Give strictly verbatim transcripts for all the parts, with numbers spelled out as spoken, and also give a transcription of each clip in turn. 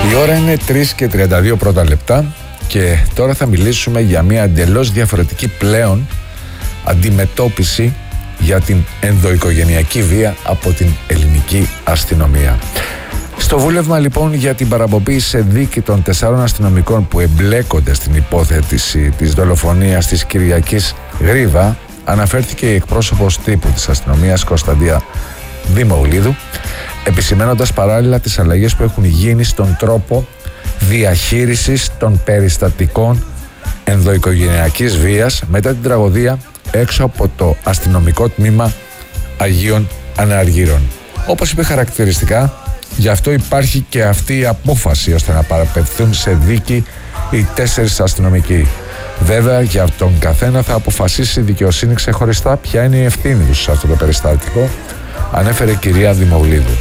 Η ώρα είναι τρεις και τριάντα δύο πρώτα λεπτά και τώρα θα μιλήσουμε για μια εντελώς διαφορετική πλέον αντιμετώπιση για την ενδοοικογενειακή βία από την ελληνική αστυνομία. Στο βούλευμα λοιπόν για την παραπομπή σε δίκη των τεσσάρων αστυνομικών που εμπλέκονται στην υπόθεση της δολοφονίας της Κυριακής Γρίβα αναφέρθηκε η εκπρόσωπος τύπου της αστυνομίας Κωνσταντία Δημογλίδου, επισημαίνοντας παράλληλα τις αλλαγές που έχουν γίνει στον τρόπο διαχείρισης των περιστατικών ενδοοικογενειακής βίας μετά την τραγωδία έξω από το αστυνομικό τμήμα Αγίων Αναργύρων. Όπως είπε χαρακτηριστικά, γι' αυτό υπάρχει και αυτή η απόφαση ώστε να παραπευθούν σε δίκη οι τέσσερις αστυνομικοί. Βέβαια, για τον καθένα θα αποφασίσει η δικαιοσύνη ξεχωριστά ποια είναι η ευθύνη του σε αυτό το περιστατικό, ανέφερε η κυρία Δημογλίδου.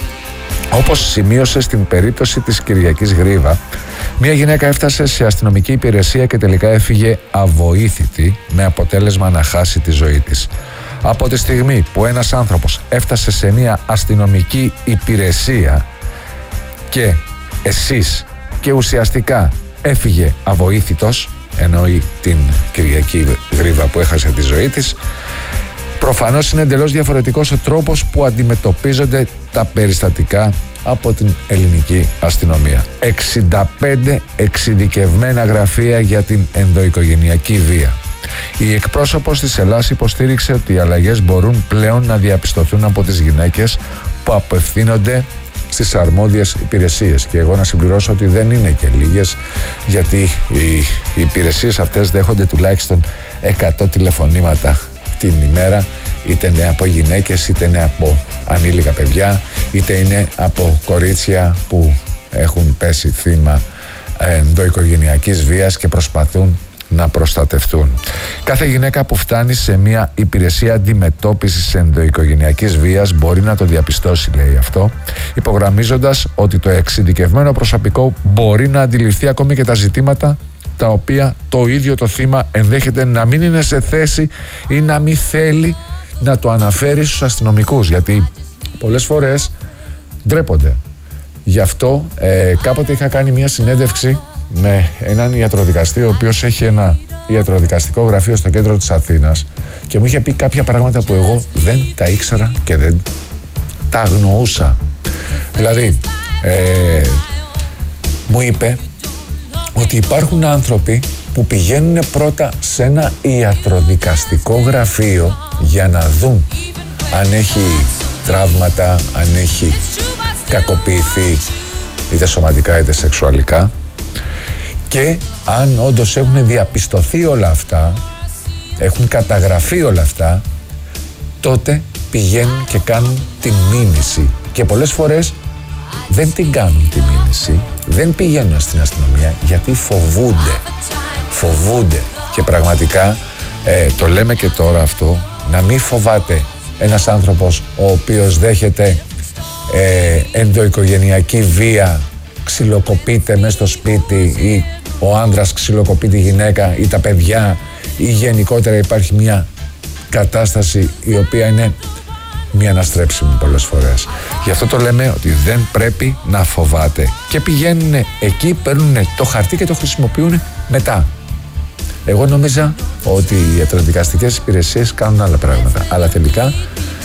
Όπως σημείωσε στην περίπτωση της Κυριακής Γρίβα, μια γυναίκα έφτασε σε αστυνομική υπηρεσία και τελικά έφυγε αβοήθητη με αποτέλεσμα να χάσει τη ζωή της. Από τη στιγμή που ένας άνθρωπος έφτασε σε μια αστυνομική υπηρεσία και εσείς και ουσιαστικά έφυγε αβοήθητος, εννοεί την Κυριακή Γρίβα που έχασε τη ζωή της, προφανώς είναι εντελώς διαφορετικός ο τρόπος που αντιμετωπίζονται τα περιστατικά από την ελληνική αστυνομία. εξήντα πέντε εξειδικευμένα γραφεία για την ενδοοικογενειακή βία. Η εκπρόσωπος της Ελλάς υποστήριξε ότι οι αλλαγές μπορούν πλέον να διαπιστωθούν από τις γυναίκες που απευθύνονται στις αρμόδιες υπηρεσίες. Και εγώ να συμπληρώσω ότι δεν είναι και λίγες, γιατί οι υπηρεσίες αυτές δέχονται τουλάχιστον εκατό τηλεφωνήματα την ημέρα, είτε είναι από γυναίκες, είτε είναι από ανήλικα παιδιά, είτε είναι από κορίτσια που έχουν πέσει θύμα ενδοοικογενειακής βίας και προσπαθούν να προστατευτούν. Κάθε γυναίκα που φτάνει σε μια υπηρεσία αντιμετώπισης ενδοοικογενειακής βίας μπορεί να το διαπιστώσει, λέει αυτό, υπογραμμίζοντας ότι το εξειδικευμένο προσωπικό μπορεί να αντιληφθεί ακόμη και τα ζητήματα τα οποία το ίδιο το θύμα ενδέχεται να μην είναι σε θέση ή να μην θέλει να το αναφέρει στους αστυνομικούς, γιατί πολλές φορές ντρέπονται. Γι' αυτό ε, κάποτε είχα κάνει μια συνέντευξη με έναν ιατροδικαστή, ο οποίος έχει ένα ιατροδικαστικό γραφείο στο κέντρο της Αθήνας και μου είχε πει κάποια πράγματα που εγώ δεν τα ήξερα και δεν τα αγνοούσα. Δηλαδή ε, μου είπε ότι υπάρχουν άνθρωποι που πηγαίνουν πρώτα σε ένα ιατροδικαστικό γραφείο για να δουν αν έχει τραύματα, αν έχει κακοποιηθεί είτε σωματικά είτε σεξουαλικά, και αν όντως έχουν διαπιστωθεί όλα αυτά, έχουν καταγραφεί όλα αυτά, τότε πηγαίνουν και κάνουν την μήνυση. Και πολλές φορές δεν την κάνουν τη μήνυση, δεν πηγαίνουν στην αστυνομία γιατί φοβούνται. Φοβούνται. Και πραγματικά ε, το λέμε και τώρα αυτό, να μην φοβάται ένας άνθρωπος ο οποίος δέχεται ε, ενδοοικογενειακή βία, ξυλοκοπείται μέσα στο σπίτι, ή ο άνδρας ξυλοκοπεί τη γυναίκα ή τα παιδιά, ή γενικότερα υπάρχει μια κατάσταση η οποία είναι μη αναστρέψιμη πολλές φορές. Γι' αυτό το λέμε ότι δεν πρέπει να φοβάται. Και πηγαίνουν εκεί, παίρνουν το χαρτί και το χρησιμοποιούν μετά. Εγώ νόμιζα ότι οι ιατροδικαστικές υπηρεσίες κάνουν άλλα πράγματα, αλλά τελικά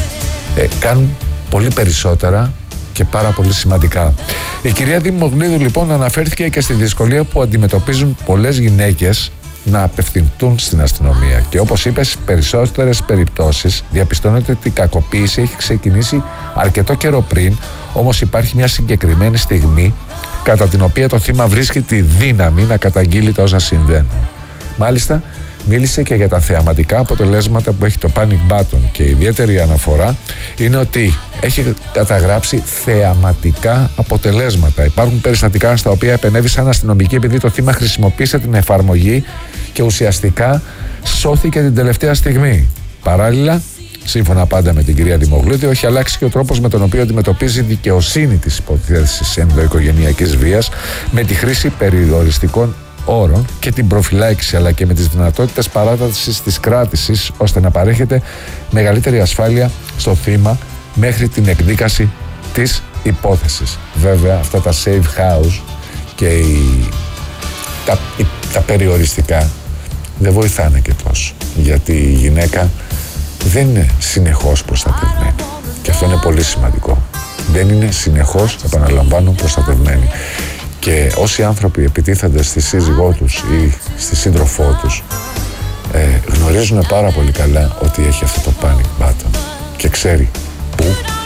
ε, κάνουν πολύ περισσότερα και πάρα πολύ σημαντικά. Η κυρία Δημογλίδου λοιπόν αναφέρθηκε και στη δυσκολία που αντιμετωπίζουν πολλές γυναίκες να απευθυνθούν στην αστυνομία. Και όπως είπε, στις περισσότερες περιπτώσεις διαπιστώνεται ότι η κακοποίηση έχει ξεκινήσει αρκετό καιρό πριν, όμως υπάρχει μια συγκεκριμένη στιγμή κατά την οποία το θύμα βρίσκει τη δύναμη να καταγγείλει τα όσα συμβαίνουν. Μάλιστα, μίλησε και για τα θεαματικά αποτελέσματα που έχει το Panic Button, και η ιδιαίτερη αναφορά είναι ότι έχει καταγράψει θεαματικά αποτελέσματα. Υπάρχουν περιστατικά στα οποία επενέβησαν αστυνομικοί επειδή το θύμα χρησιμοποίησε την εφαρμογή και ουσιαστικά σώθηκε την τελευταία στιγμή. Παράλληλα, σύμφωνα πάντα με την κυρία Δημογλίδου, έχει αλλάξει και ο τρόπος με τον οποίο αντιμετωπίζει η δικαιοσύνη της υπόθεσης ενδοοικογενειακής βίας με τη χρήση περιοριστικών όρων και την προφυλάκηση, αλλά και με τις δυνατότητες παράτασης της κράτησης, ώστε να παρέχεται μεγαλύτερη ασφάλεια στο θύμα μέχρι την εκδίκαση της υπόθεσης. Βέβαια, αυτά τα safe house και οι, τα, οι, τα περιοριστικά δεν βοηθάνε και τόσο, γιατί η γυναίκα δεν είναι συνεχώς προστατευμένη και αυτό είναι πολύ σημαντικό. Δεν είναι συνεχώς, επαναλαμβάνω, προστατευμένη. Και όσοι άνθρωποι επιτίθενται στη σύζυγό τους ή στη σύντροφό τους ε, γνωρίζουν πάρα πολύ καλά ότι έχει αυτό το panic button και ξέρει πού